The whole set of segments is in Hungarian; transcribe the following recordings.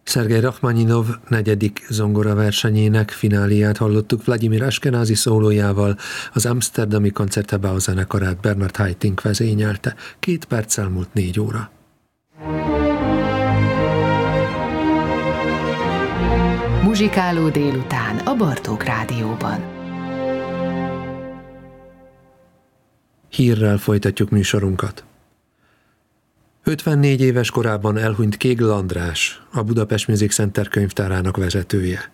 Szergej Rachmaninov negyedik zongoraversenyének fináliát hallottuk Vladimir Ashkenazi szólójával, az amsterdami Concertgebouw zenekarát Bernard Haitink vezényelte. 2 perccel múlt 4 óra. Muzsikáló délután a Bartók Rádióban. Hírrel folytatjuk műsorunkat. 54 éves korában elhunyt Kégl András, a Budapest Music Center könyvtárának vezetője.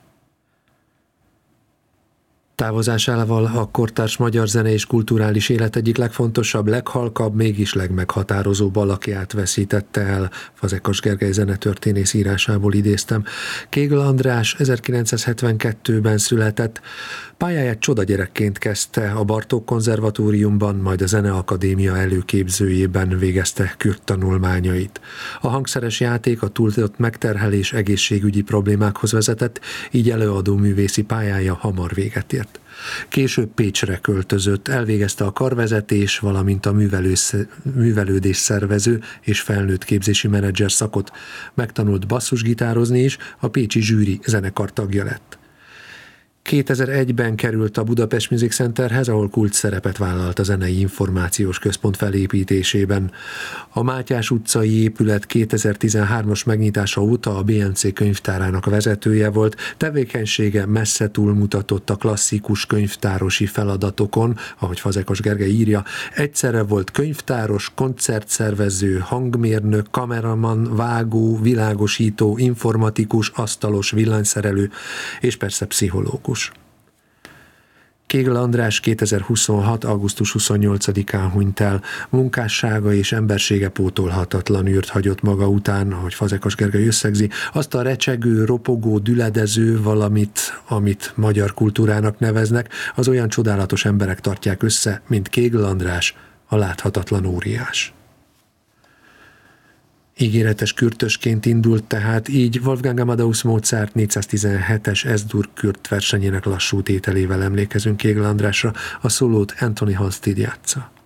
Távozásával a kortárs magyar zene és kulturális élet egyik legfontosabb, leghalkabb, mégis legmeghatározóbb alakját veszítette el, Fazekas Gergely zenetörténész írásából idéztem. Kégl András 1972-ben született, pályáját csodagyerekként kezdte, a Bartók Konzervatóriumban, majd a Zeneakadémia előképzőjében végezte kürttanulmányait. A hangszeres játék, a túlzott megterhelés egészségügyi problémákhoz vezetett, így előadó művészi pályája hamar véget ért. Később Pécsre költözött, elvégezte a karvezetés, valamint a művelődés szervező és felnőtt képzési menedzser szakot. Megtanult basszusgitározni is, a pécsi zsűri zenekar tagja lett. 2001-ben került a Budapest Music Centerhez, ahol kult szerepet vállalt a Zenei Információs Központ felépítésében. A Mátyás utcai épület 2013-as megnyitása óta a BMC könyvtárának vezetője volt, tevékenysége messze túlmutatott a klasszikus könyvtárosi feladatokon, ahogy Fazekas Gergely írja, egyszerre volt könyvtáros, koncertszervező, hangmérnök, kameraman, vágó, világosító, informatikus, asztalos, villanyszerelő és persze pszichológus. Kégl András 2026. augusztus 28-án hunyt el. Munkássága és embersége pótolhatatlan űrt hagyott maga után, ahogy Fazekas Gergely összegzi, azt a recsegő, ropogó, düledező valamit, amit magyar kultúrának neveznek, az olyan csodálatos emberek tartják össze, mint Kégl András, a láthatatlan óriás. Ígéretes kürtösként indult tehát, így Wolfgang Amadeus Mozart 417-es S-dur kürt versenyének lassú tételével emlékezünk Kégl Andrásra, a szólót Anthony Halstead játsza.